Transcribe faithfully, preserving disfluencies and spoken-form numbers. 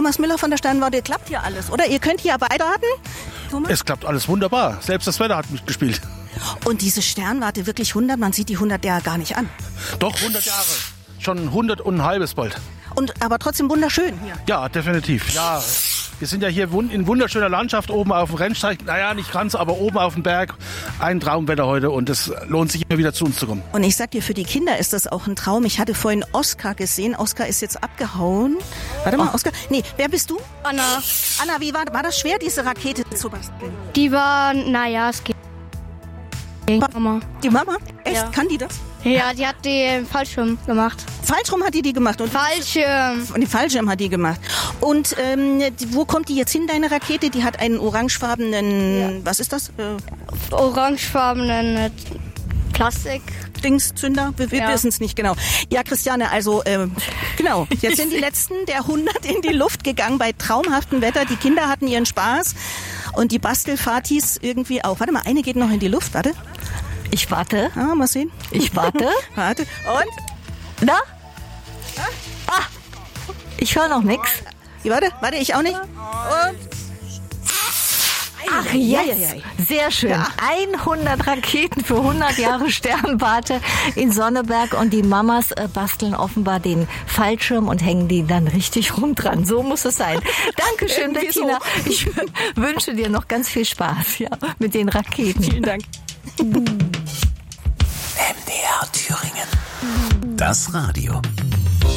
Thomas Müller von der Sternwarte, klappt hier alles, oder? Ihr könnt hier weiterraten, Thomas? Es klappt alles wunderbar. Selbst das Wetter hat mitgespielt. Und diese Sternwarte wirklich hundert, man sieht die hundert Jahre gar nicht an. Doch, hundert Jahre. Schon hundert und ein halbes bald. Und aber trotzdem wunderschön hier. Ja, definitiv. Ja, wir sind ja hier in wunderschöner Landschaft oben auf dem Rennsteig. Naja, nicht ganz, aber oben auf dem Berg. Ein Traumwetter heute und es lohnt sich immer wieder zu uns zu kommen. Und ich sag dir, für die Kinder ist das auch ein Traum. Ich hatte vorhin Oskar gesehen. Oskar ist jetzt abgehauen. Warte mal, Oskar. Nee, wer bist du? Anna. Anna, wie war, war das schwer, diese Rakete zu basteln? Die war, naja, es geht. Mama. Die Mama? Echt? Ja. Kann die das? Ja, die hat den Fallschirm gemacht. Fallschirm hat die die gemacht. Und Fallschirm. Und den Fallschirm hat die gemacht. Und ähm, wo kommt die jetzt hin, deine Rakete? Die hat einen orangefarbenen, ja. was ist das? Äh, orangefarbenen äh, Plastik. Dingszünder, wir, wir ja. wissen es nicht genau. Ja, Christiane, also ähm, genau, jetzt sind die letzten der hundert in die Luft gegangen bei traumhaftem Wetter. Die Kinder hatten ihren Spaß und die Bastelfatis irgendwie auch. Warte mal, eine geht noch in die Luft, warte. Ich warte. Ah, mal sehen. Ich warte. Warte. Und? Na? Ah, ich höre noch nichts. Warte, warte, ich auch nicht. Und? Ach, jetzt. Sehr schön. Ja. hundert Raketen für hundert Jahre Sternwarte in Sonneberg und die Mamas äh, basteln offenbar den Fallschirm und hängen den dann richtig rum dran. So muss es sein. Dankeschön, Bettina. So. Ich wünsche dir noch ganz viel Spaß, ja, mit den Raketen. Vielen Dank. M D R Thüringen. Das Radio.